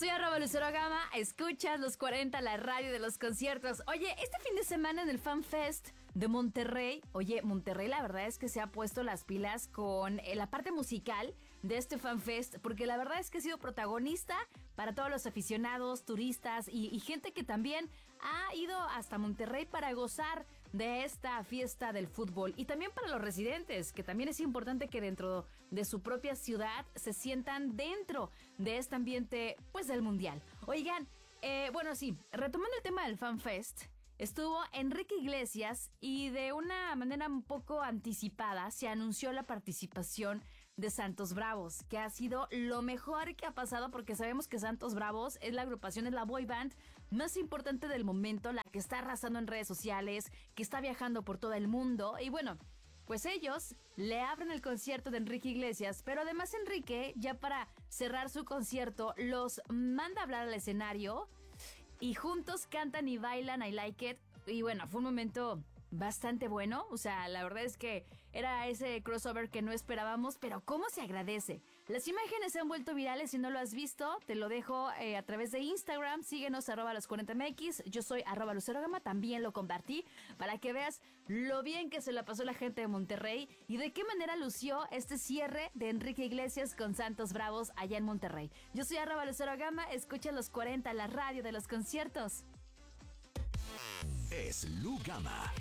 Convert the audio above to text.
Soy @Lucero Gama, escuchas los 40, la radio de los conciertos. Oye, este fin de semana en el Fan Fest de Monterrey, Monterrey la verdad es que se ha puesto las pilas con la parte musical de este Fan Fest, porque la verdad es que ha sido protagonista para todos los aficionados, turistas y gente que también ha ido hasta Monterrey para gozar de esta fiesta del fútbol, y también para los residentes, que también es importante que dentro de su propia ciudad se sientan dentro de este ambiente pues del mundial. Oigan, retomando el tema del Fan Fest, estuvo Enrique Iglesias y de una manera un poco anticipada se anunció la participación de Santos Bravos, que ha sido lo mejor que ha pasado, porque sabemos que Santos Bravos es la agrupación, es la boy band más importante del momento, la que está arrasando en redes sociales, que está viajando por todo el mundo. Y bueno, pues ellos le abren el concierto de Enrique Iglesias, pero además Enrique, ya para cerrar su concierto, los manda a hablar al escenario y juntos cantan y bailan I Like It. Y bueno, fue un momento bastante bueno, o sea, la verdad es que era ese crossover que no esperábamos, pero cómo se agradece. Las imágenes se han vuelto virales. Si no lo has visto, te lo dejo a través de Instagram. Síguenos @los40mx. Yo soy @Lucero Gama, también lo compartí para que veas lo bien que se la pasó la gente de Monterrey y de qué manera lució este cierre de Enrique Iglesias con Santos Bravos allá en Monterrey. Yo soy @Lucero Gama, escucha los 40, la radio de los conciertos. Es Lu Gama